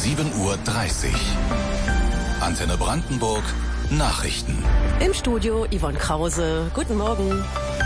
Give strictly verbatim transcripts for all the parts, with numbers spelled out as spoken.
sieben Uhr dreißig. Antenne Brandenburg, Nachrichten. Im Studio Yvonne Krause. Guten Morgen.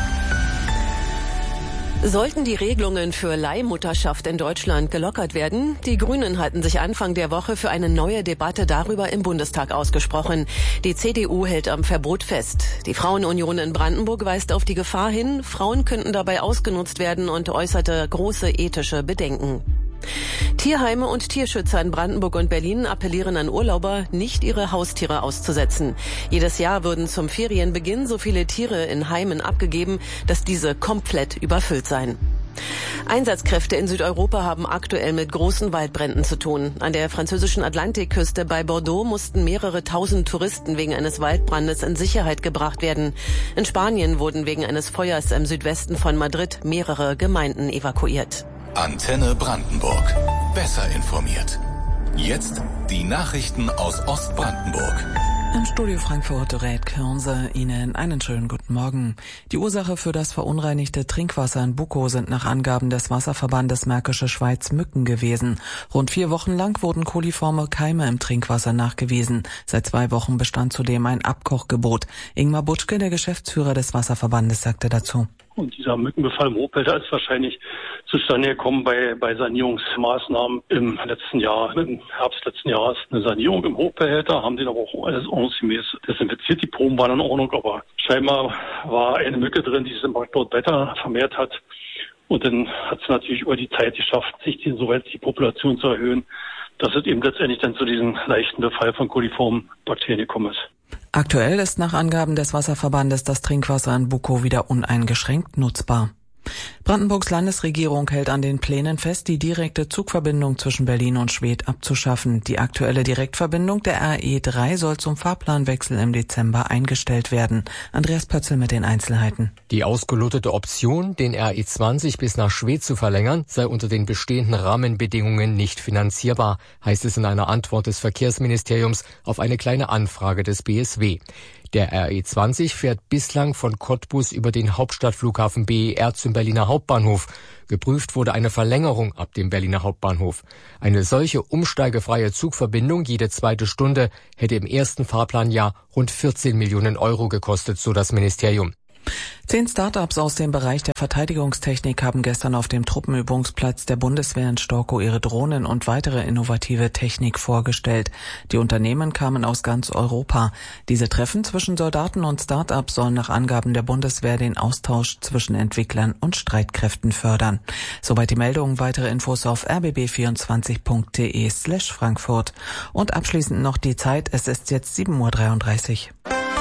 Sollten die Regelungen für Leihmutterschaft in Deutschland gelockert werden? Die Grünen hatten sich Anfang der Woche für eine neue Debatte darüber im Bundestag ausgesprochen. Die C D U hält am Verbot fest. Die Frauenunion in Brandenburg weist auf die Gefahr hin, Frauen könnten dabei ausgenutzt werden und äußerte große ethische Bedenken. Tierheime und Tierschützer in Brandenburg und Berlin appellieren an Urlauber, nicht ihre Haustiere auszusetzen. Jedes Jahr würden zum Ferienbeginn so viele Tiere in Heimen abgegeben, dass diese komplett überfüllt seien. Einsatzkräfte in Südeuropa haben aktuell mit großen Waldbränden zu tun. An der französischen Atlantikküste bei Bordeaux mussten mehrere tausend Touristen wegen eines Waldbrandes in Sicherheit gebracht werden. In Spanien wurden wegen eines Feuers im Südwesten von Madrid mehrere Gemeinden evakuiert. Antenne Brandenburg. Besser informiert. Jetzt die Nachrichten aus Ostbrandenburg. Im Studio Frankfurt rät Kürnse Ihnen einen schönen guten Morgen. Die Ursache für das verunreinigte Trinkwasser in Bukow sind nach Angaben des Wasserverbandes Märkische Schweiz Mücken gewesen. Rund vier Wochen lang wurden koliforme Keime im Trinkwasser nachgewiesen. Seit zwei Wochen bestand zudem ein Abkochgebot. Ingmar Butschke, der Geschäftsführer des Wasserverbandes, sagte dazu. Und dieser Mückenbefall im Hochwälder ist wahrscheinlich zustande gekommen bei, bei Sanierungsmaßnahmen im letzten Jahr, im Herbst letzten Jahres. Eine Sanierung im Hochbehälter, haben den aber auch alles ordnungsgemäß desinfiziert. Die Proben waren in Ordnung, aber scheinbar war eine Mücke drin, die sich im dort weiter vermehrt hat. Und dann hat es natürlich über die Zeit geschafft, sich die, soweit die Population zu erhöhen, dass es eben letztendlich dann zu diesem leichten Befall von koliformen Bakterien gekommen ist. Aktuell ist nach Angaben des Wasserverbandes das Trinkwasser in Bukow wieder uneingeschränkt nutzbar. Brandenburgs Landesregierung hält an den Plänen fest, die direkte Zugverbindung zwischen Berlin und Schwedt abzuschaffen. Die aktuelle Direktverbindung der R E drei soll zum Fahrplanwechsel im Dezember eingestellt werden. Andreas Pötzl mit den Einzelheiten. Die ausgelotete Option, den R E zwanzig bis nach Schwedt zu verlängern, sei unter den bestehenden Rahmenbedingungen nicht finanzierbar, heißt es in einer Antwort des Verkehrsministeriums auf eine kleine Anfrage des B S W. Der R E zwanzig fährt bislang von Cottbus über den Hauptstadtflughafen B E R zum Berliner Hauptbahnhof. Geprüft wurde eine Verlängerung ab dem Berliner Hauptbahnhof. Eine solche umsteigefreie Zugverbindung jede zweite Stunde hätte im ersten Fahrplanjahr rund vierzehn Millionen Euro gekostet, so das Ministerium. Zehn Start-ups aus dem Bereich der Verteidigungstechnik haben gestern auf dem Truppenübungsplatz der Bundeswehr in Storkow ihre Drohnen und weitere innovative Technik vorgestellt. Die Unternehmen kamen aus ganz Europa. Diese Treffen zwischen Soldaten und Start-ups sollen nach Angaben der Bundeswehr den Austausch zwischen Entwicklern und Streitkräften fördern. Soweit die Meldung. Weitere Infos auf r b b vierundzwanzig punkt d e slash Frankfurt. Und abschließend noch die Zeit. Es ist jetzt sieben Uhr dreiunddreißig.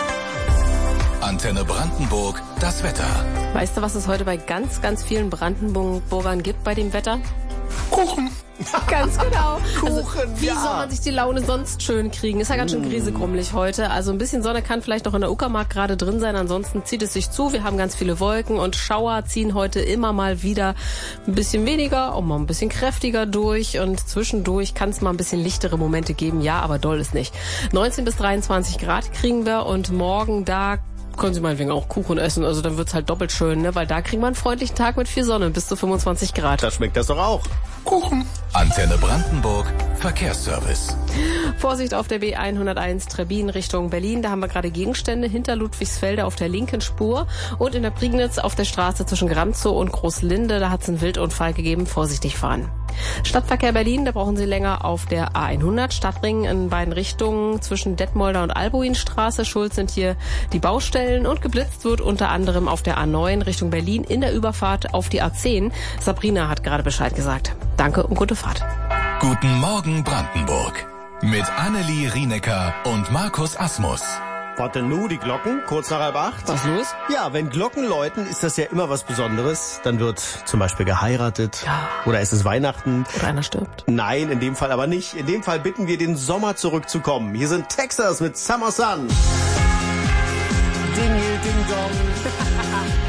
Antenne Brandenburg, das Wetter. Weißt du, was es heute bei ganz, ganz vielen Brandenburgern gibt bei dem Wetter? Kuchen. Ganz genau. Kuchen, also, wie ja. soll man sich die Laune sonst schön kriegen? Ist ja ganz schön griesegrummelig heute. Also ein bisschen Sonne kann vielleicht noch in der Uckermark gerade drin sein. Ansonsten zieht es sich zu. Wir haben ganz viele Wolken und Schauer ziehen heute immer mal wieder ein bisschen weniger, auch mal ein bisschen kräftiger durch. Und zwischendurch kann es mal ein bisschen lichtere Momente geben. Ja, aber doll ist nicht. neunzehn bis dreiundzwanzig Grad kriegen wir und morgen da können Sie meinetwegen auch Kuchen essen, also dann wird's halt doppelt schön, ne? Weil da kriegen wir einen freundlichen Tag mit viel Sonne, bis zu fünfundzwanzig Grad. Da schmeckt das doch auch. Kuchen. Antenne Brandenburg, Verkehrsservice. Vorsicht auf der B hunderteins Trebbin Richtung Berlin, da haben wir gerade Gegenstände hinter Ludwigsfelde auf der linken Spur und in der Prignitz auf der Straße zwischen Gramzow und Großlinde, da hat's einen Wildunfall gegeben, vorsichtig fahren. Stadtverkehr Berlin, da brauchen Sie länger auf der A hundert, Stadtring in beiden Richtungen zwischen Detmolder und Albuinstraße. Schuld sind hier die Baustellen und geblitzt wird unter anderem auf der A neun Richtung Berlin in der Überfahrt auf die A zehn. Sabrina hat gerade Bescheid gesagt. Danke und gute Fahrt. Guten Morgen Brandenburg mit Annelie Rienecker und Markus Asmus. Warte nu, die Glocken, kurz nach halb acht. Was los? Ja, wenn Glocken läuten, ist das ja immer was Besonderes. Dann wird zum Beispiel geheiratet. Ja. Oder ist es Weihnachten. Oder einer stirbt. Nein, in dem Fall aber nicht. In dem Fall bitten wir den Sommer zurückzukommen. Hier sind Texas mit Summer Sun. Ding, ding, dong.